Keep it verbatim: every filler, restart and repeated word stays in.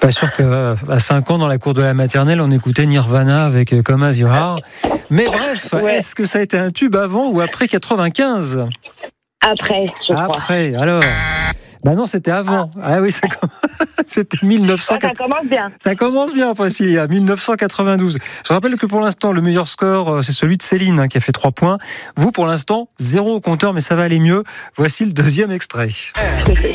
Pas sûr qu'à cinq ans, dans la cour de la maternelle, on écoutait Nirvana avec euh, Come As You Are. Mais bref, Ouais. est-ce que ça a été un tube avant ou après quatre-vingt-quinze ? Après, je crois. Après, alors. Bah non, c'était avant. Ah, ah oui, ça comm... c'était mille neuf cent quatre... Ça commence bien. Ça commence bien, Priscilla, mille neuf cent quatre-vingt-douze. Je rappelle que pour l'instant, le meilleur score, c'est celui de Céline, hein, qui a fait trois points. Vous, pour l'instant, zéro au compteur, mais ça va aller mieux. Voici le deuxième extrait.